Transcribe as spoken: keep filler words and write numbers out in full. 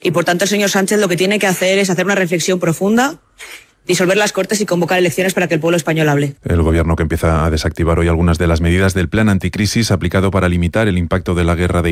Y por tanto el señor Sánchez lo que tiene que hacer es hacer una reflexión profunda, disolver las Cortes y convocar elecciones para que el pueblo español hable. El gobierno que empieza a desactivar hoy algunas de las medidas del plan anticrisis aplicado para limitar el impacto de la guerra de